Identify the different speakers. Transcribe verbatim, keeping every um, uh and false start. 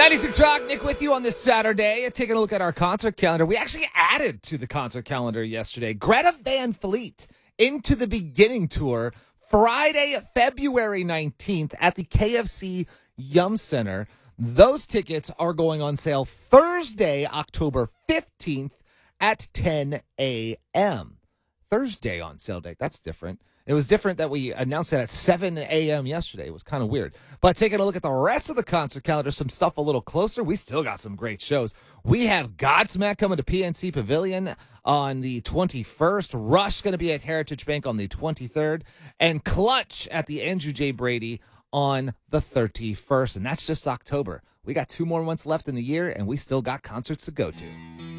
Speaker 1: ninety-six Rock, Nick with you on this Saturday. Taking a look at our concert calendar. We actually added to the concert calendar yesterday. Greta Van Fleet Into the Beginning Tour, Friday, February nineteenth at the K F C Yum Center. Those tickets are going on sale Thursday, October fifteenth at ten a.m. Thursday on sale date. That's different. It was different that we announced that at seven a.m. yesterday. It was kind of weird. But taking a look at the rest of the concert calendar, some stuff a little closer, we still got some great shows. We have Godsmack coming to P N C Pavilion on the twenty-first. Rush going to be at Heritage Bank on the twenty-third. And Clutch at the Andrew J. Brady on the thirty-first. And that's just October. We got two more months left in the year, and we still got concerts to go to.